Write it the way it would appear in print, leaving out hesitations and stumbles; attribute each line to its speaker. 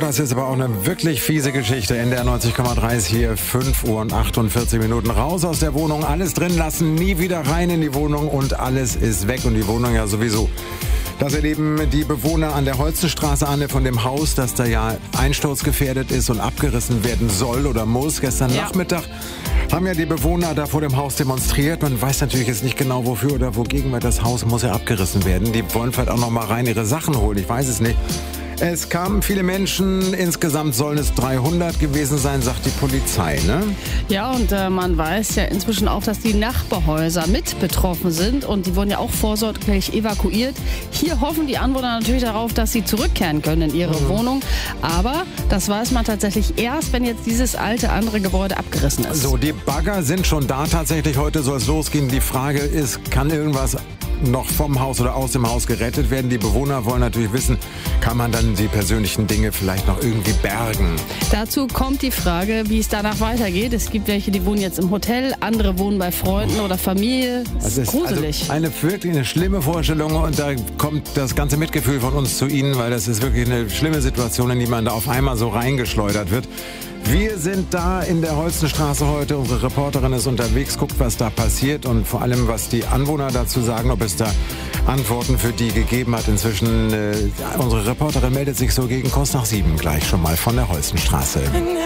Speaker 1: das ist aber auch eine wirklich fiese Geschichte. NDR 90,3 ist hier 5 Uhr und 48 Minuten. Raus aus der Wohnung, alles drin lassen, nie wieder rein in die Wohnung und alles ist weg und die Wohnung ja sowieso. Das erleben die Bewohner an der Holzenstraße, Anne, von dem Haus, das da ja einsturzgefährdet ist und abgerissen werden soll oder muss. Gestern Nachmittag haben ja die Bewohner da vor dem Haus demonstriert. Man weiß natürlich jetzt nicht genau wofür oder wogegen, weil das Haus muss ja abgerissen werden. Die wollen vielleicht auch noch mal rein ihre Sachen holen, ich weiß es nicht. Es kamen viele Menschen, insgesamt sollen es 300 gewesen sein, sagt die Polizei, ne?
Speaker 2: Ja, und man weiß ja inzwischen auch, dass die Nachbarhäuser mit betroffen sind und die wurden ja auch vorsorglich evakuiert. Hier hoffen die Anwohner natürlich darauf, dass sie zurückkehren können in ihre Wohnung, aber das weiß man tatsächlich erst, wenn jetzt dieses alte andere Gebäude abgerissen ist.
Speaker 1: So, die Bagger sind schon da tatsächlich, heute soll es losgehen. Die Frage ist, kann irgendwas noch vom Haus oder aus dem Haus gerettet werden? Die Bewohner wollen natürlich wissen, kann man dann die persönlichen Dinge vielleicht noch irgendwie bergen?
Speaker 2: Dazu kommt die Frage, wie es danach weitergeht. Es gibt welche, die wohnen jetzt im Hotel, andere wohnen bei Freunden oder Familie. Das ist gruselig.
Speaker 1: Also wirklich eine schlimme Vorstellung und da kommt das ganze Mitgefühl von uns zu Ihnen, weil das ist wirklich eine schlimme Situation, in die man da auf einmal so reingeschleudert wird. Wir sind da in der Holzenstraße heute. Unsere Reporterin ist unterwegs, guckt, was da passiert und vor allem, was die Anwohner dazu sagen, ob es da Antworten für die gegeben hat. Inzwischen, unsere Reporterin meldet sich so gegen kurz nach 7 gleich schon mal von der Holzenstraße.